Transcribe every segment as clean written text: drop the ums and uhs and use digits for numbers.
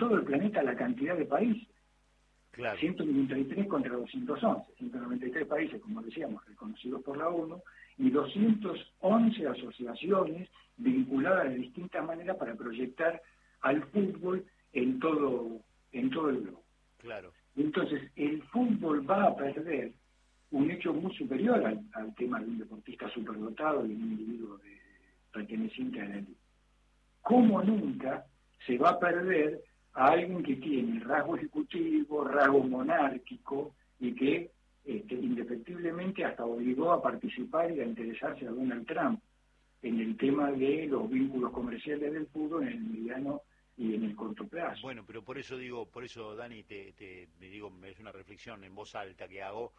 todo el planeta la cantidad de países. Claro. 193 contra 211, 193 países, como decíamos, reconocidos por la ONU, y 211 asociaciones vinculadas de distintas maneras para proyectar al fútbol en todo el globo. Claro. Entonces, el fútbol va a perder un hecho muy superior al tema de un deportista superdotado y un individuo perteneciente a la élite. Como nunca se va a perder a alguien que tiene rasgo ejecutivo, rasgo monárquico y que indefectiblemente hasta obligó a participar y a interesarse a Donald Trump en el tema de los vínculos comerciales del fútbol en el mediano y en el corto plazo. Bueno, pero por eso, Dani, me digo, es una reflexión en voz alta que hago.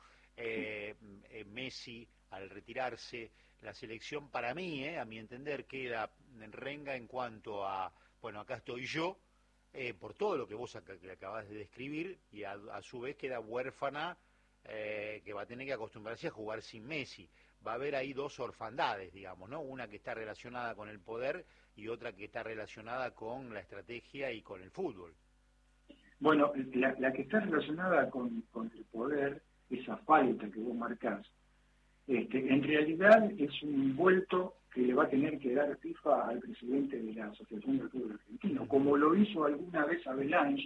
Messi, al retirarse, la selección para mí, a mi entender, queda en renga en cuanto a, bueno, acá estoy yo, por todo lo que vos acabas de describir, y a su vez queda huérfana, que va a tener que acostumbrarse a jugar sin Messi. Va a haber ahí dos orfandades, digamos, ¿no? Una que está relacionada con el poder y otra que está relacionada con la estrategia y con el fútbol. Bueno, la que está relacionada con el poder, esa falta que vos marcás, en realidad es un vuelto que le va a tener que dar FIFA al presidente de la Asociación del Fútbol Argentino, como lo hizo alguna vez Avalanche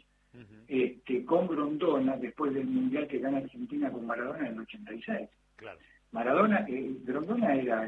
con Grondona después del Mundial que gana Argentina con Maradona en el 86. Claro. Grondona era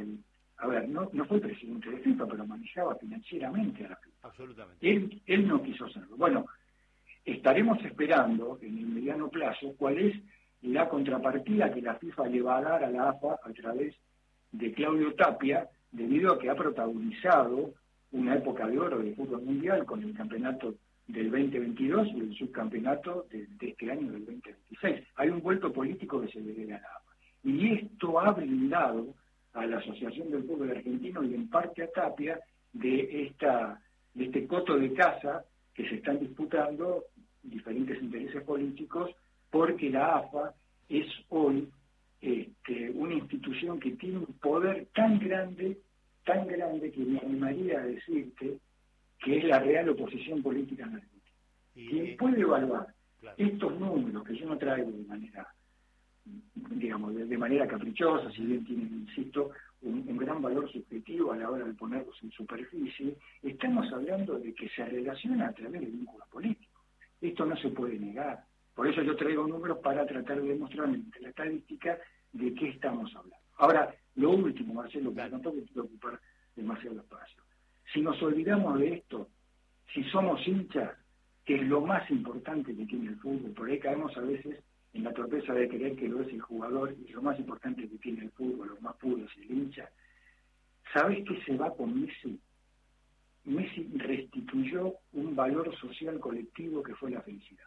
no fue presidente de FIFA, pero manejaba financieramente a la FIFA. Absolutamente. Él no quiso hacerlo. Bueno, estaremos esperando en el mediano plazo cuál es la contrapartida que la FIFA le va a dar a la AFA a través de Claudio Tapia, debido a que ha protagonizado una época de oro del fútbol mundial con el campeonato del 2022 y el subcampeonato de este año del 2026. Hay un vuelto político que se le debe a la AFA. Y esto ha brindado a la Asociación del Fútbol Argentino y en parte a Tapia de este coto de caza que se están disputando diferentes intereses políticos, porque la AFA es hoy una institución que tiene un poder tan grande que me animaría a decirte que es la real oposición política en Argentina. Quien puede evaluar estos números que yo no traigo de manera, digamos, de manera caprichosa, si bien tienen, insisto, un gran valor subjetivo a la hora de ponerlos en superficie, estamos hablando de que se relaciona a través de vínculos políticos. Esto no se puede negar. Por eso yo traigo números para tratar de demostrar mediante la estadística de qué estamos hablando. Ahora, lo último, Marcelo, porque tampoco quiero ocupar demasiado espacio. Si nos olvidamos de esto, si somos hinchas, que es lo más importante que tiene el fútbol, por ahí caemos a veces en la torpeza de creer que lo es el jugador, y lo más importante que tiene el fútbol, lo más puro es el hincha. ¿Sabés qué se va con Messi? Messi restituyó un valor social colectivo que fue la felicidad.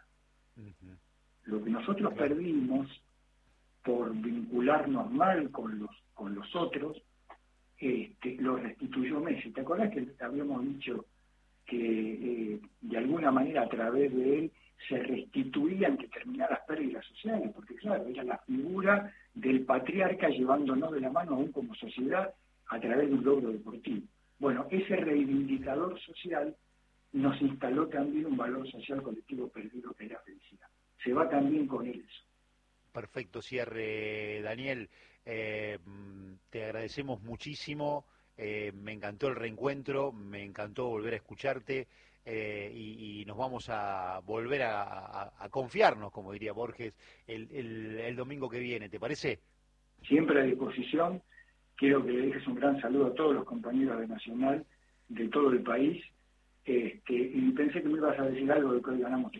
Lo que nosotros perdimos por vincularnos mal con los otros, lo restituyó Messi. ¿Te acordás que habíamos dicho que de alguna manera a través de él se restituían determinadas pérdidas sociales? Porque claro, era la figura del patriarca llevándonos de la mano aún como sociedad a través de un logro deportivo. Bueno, ese reivindicador social nos instaló también un valor social colectivo perdido que era felicidad. Se va también con él eso. Perfecto cierre, Daniel. Te agradecemos muchísimo. Me encantó el reencuentro, me encantó volver a escucharte y nos vamos a volver a confiarnos, como diría Borges, el domingo que viene. ¿Te parece? Siempre a disposición. Quiero que le dejes un gran saludo a todos los compañeros de Nacional, de todo el país. Y pensé que me ibas a decir algo de que hoy ganamos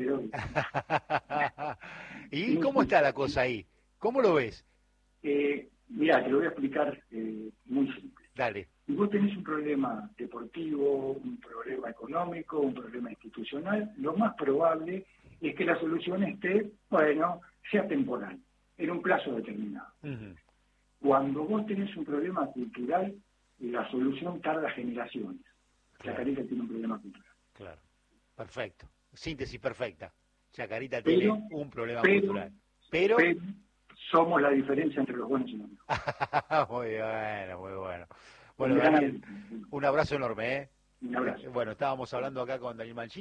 3-0. ¿Y cómo está la cosa ahí? ¿Cómo lo ves? Mirá, te lo voy a explicar muy simple. Dale. Si vos tenés un problema deportivo, un problema económico, un problema institucional, lo más probable es que la solución sea temporal, en un plazo determinado. Cuando vos tenés un problema cultural, la solución tarda generaciones. Chacarita tiene un problema cultural. Claro, perfecto. Síntesis perfecta. Chacarita tiene un problema cultural. Pero somos la diferencia entre los buenos y los malos. Muy bueno, muy bueno. Bueno, Daniel, un abrazo enorme, Un abrazo. Bueno, estábamos hablando acá con Daniel Mancini.